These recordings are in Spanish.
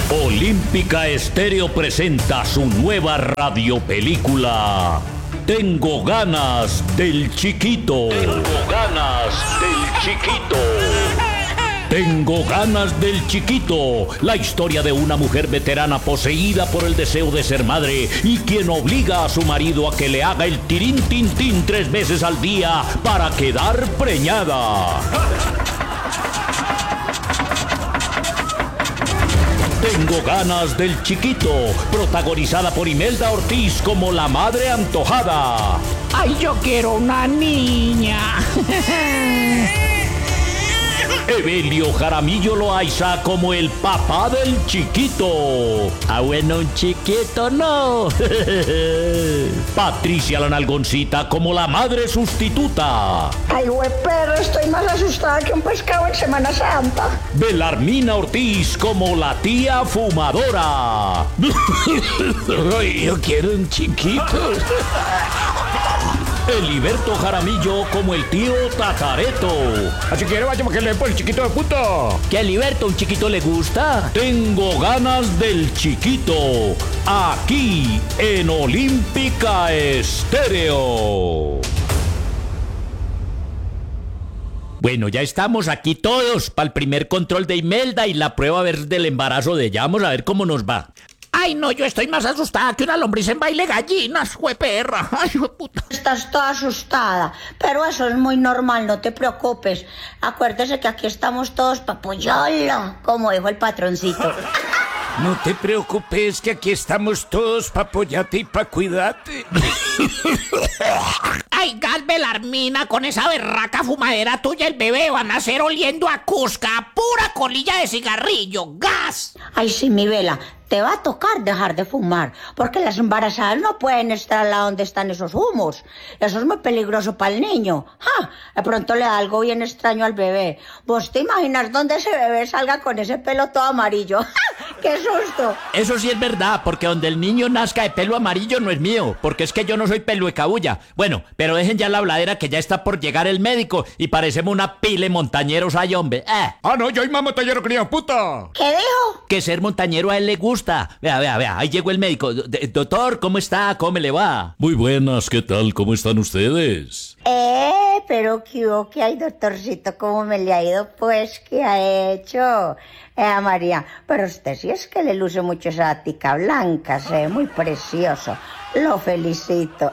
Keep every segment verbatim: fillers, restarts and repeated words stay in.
Olímpica Estéreo presenta su nueva radiopelícula Tengo ganas del chiquito. Tengo ganas del chiquito. Tengo ganas del chiquito, la historia de una mujer veterana poseída por el deseo de ser madre y quien obliga a su marido a que le haga el tirín tin tin tres veces al día para quedar preñada. Tengo ganas del chiquito, protagonizada por Imelda Ortiz como la madre antojada. ¡Ay, yo quiero una niña! Evelio Jaramillo Loaiza como el papá del chiquito. Ah, bueno, un chiquito no. Patricia la Nalgoncita como la madre sustituta. Ay, güey, perro, estoy más asustada que un pescado en Semana Santa. Belarmina Ortiz como la tía fumadora. Ay, yo quiero un chiquito. Eliberto Jaramillo como el tío Tatareto. Así que vayamos que le por el chiquito de puto. ¿Que a Eliberto un chiquito le gusta? Tengo ganas del chiquito. Aquí en Olímpica Estéreo. Bueno, ya estamos aquí todos para el primer control de Imelda y la prueba a ver del embarazo de ella. Vamos a ver cómo nos va. Ay, no, yo estoy más asustada que una lombriz en baile gallinas, jueperra. Ay, puta. Estás toda asustada, pero eso es muy normal, no te preocupes. Acuérdese que aquí estamos todos para apoyarla, como dijo el patroncito. No te preocupes, que aquí estamos todos para apoyarte y para cuidarte. Ay, gas Belarmina, con esa berraca fumadera tuya el bebé va a nacer oliendo a Cusca, pura colilla de cigarrillo, gas. Ay, sí, mi Vela, te va a tocar dejar de fumar, porque las embarazadas no pueden estar al lado donde están esos humos. Eso es muy peligroso para el niño. ¡Ja! De pronto le da algo bien extraño al bebé. ¿Vos te imaginas dónde ese bebé salga con ese pelo todo amarillo? ¡Ja! ¡Qué susto! Eso sí es verdad, porque donde el niño nazca de pelo amarillo no es mío, porque es que yo no soy pelo de cabulla. Bueno, pero dejen ya la habladera que ya está por llegar el médico y parecemos una pile montañeros ay, hombre. Eh. Ah, no, yo soy más montañero que ni puta. ¿Qué dijo? Que ser montañero a él le gusta. Vea, vea, vea, ahí llegó el médico. D- Doctor, ¿cómo está? ¿Cómo le va? Muy buenas, ¿qué tal? ¿Cómo están ustedes? Eh, pero qué hubo, qué hay, doctorcito, cómo me le ha ido, pues, ¿qué ha hecho? Eh, María, pero usted sí es que le luce mucho esa tica blanca, se ve muy precioso. Lo felicito.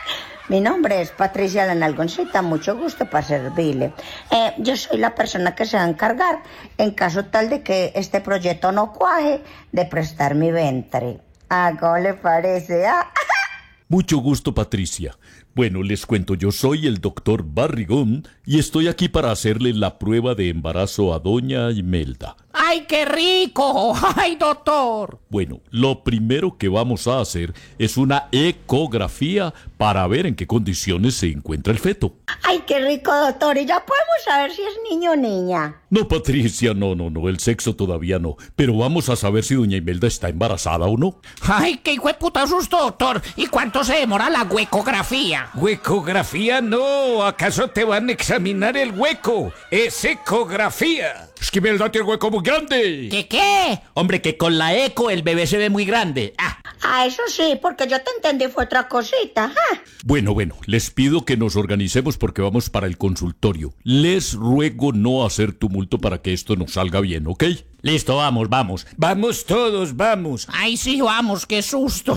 Mi nombre es Patricia la Nalgoncita, mucho gusto para servirle. Eh, yo soy la persona que se va a encargar, en caso tal de que este proyecto no cuaje, de prestar mi vientre. Ah, ¿cómo le parece? Ah. Mucho gusto, Patricia. Bueno, les cuento, yo soy el doctor Barrigón y estoy aquí para hacerle la prueba de embarazo a doña Imelda. ¡Ay, qué rico! ¡Ay, doctor! Bueno, lo primero que vamos a hacer es una ecografía para ver en qué condiciones se encuentra el feto. Ay, qué rico, doctor. Y ya podemos saber si es niño o niña. No, Patricia, no, no, no, el sexo todavía no. Pero vamos a saber si doña Imelda está embarazada o no. ¡Ay, qué hijo de puta susto, doctor! ¿Y cuánto se demora la huecografía? ¿Huecografía? No, ¿acaso te van a examinar el hueco? Es ecografía. Es que Imelda tiene el hueco muy grande. ¿Qué qué? Hombre, que con la eco el bebé se ve muy grande. Ah. Ah, eso sí, porque yo te entendí fue otra cosita. ¿Ah? Bueno, bueno, les pido que nos organicemos porque vamos para el consultorio. Les ruego no hacer tumulto para que esto nos salga bien, ¿ok? Listo, vamos, vamos. Vamos todos, vamos. Ay, sí, vamos, qué susto.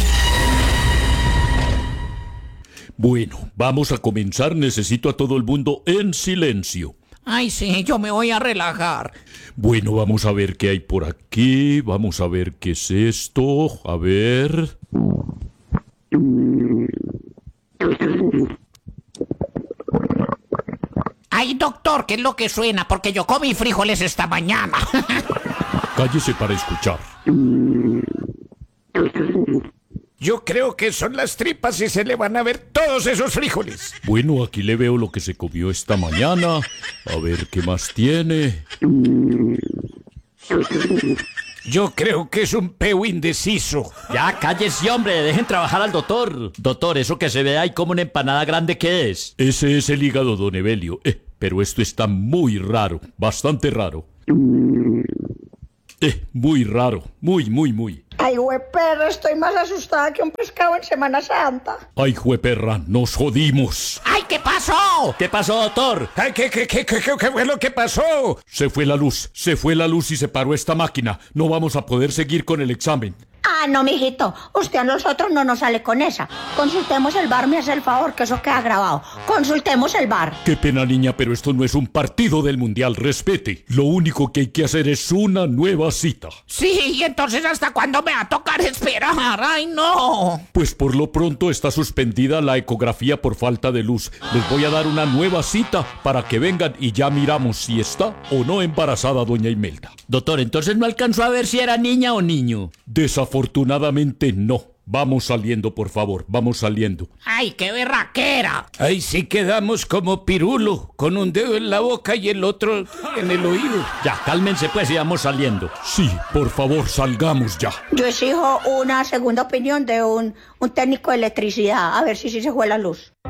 Bueno, vamos a comenzar. Necesito a todo el mundo en silencio. Ay, sí, yo me voy a relajar. Bueno, vamos a ver qué hay por aquí. Vamos a ver qué es esto. A ver. Ay, doctor, ¿qué es lo que suena? Porque yo comí frijoles esta mañana. Cállese para escuchar. Yo creo que son las tripas y se le van a ver todos esos frijoles. Bueno, aquí le veo lo que se comió esta mañana. A ver qué más tiene. Yo creo que es un peo indeciso. Ya, cállese, hombre, dejen trabajar al doctor. Doctor, eso que se ve ahí como una empanada grande, ¿qué es? Ese es el hígado, don Evelio. Eh, pero esto está muy raro, bastante raro. Eh, muy raro, muy, muy, muy. Ay, perra, estoy más asustada que un pescado en Semana Santa. Ay, jueperra, nos jodimos. ¡Ay, qué pasó! ¿Qué pasó, doctor? Ay, ¿qué, qué, qué, qué, qué fue lo que pasó? Se fue la luz, se fue la luz y se paró esta máquina. No vamos a poder seguir con el examen. Ah, no, mijito, usted a nosotros no nos sale con esa. Consultemos el bar, me hace el favor, que eso queda grabado. Consultemos el bar. Qué pena, niña, pero esto no es un partido del Mundial, respete. Lo único que hay que hacer es una nueva cita. Sí, y entonces ¿hasta cuándo me va a tocar esperar? ¡Ay, no! Pues por lo pronto está suspendida la ecografía por falta de luz. Les voy a dar una nueva cita para que vengan y ya miramos si está o no embarazada doña Imelda. Doctor, entonces no alcanzó a ver si era niña o niño. Desafortunadamente no. Vamos saliendo, por favor, vamos saliendo. ¡Ay, qué berraquera! Ahí sí quedamos como pirulo, con un dedo en la boca y el otro en el oído. Ya, cálmense pues y vamos saliendo. Sí, por favor, salgamos ya. Yo exijo una segunda opinión de un, un técnico de electricidad, a ver si sí se fue la luz.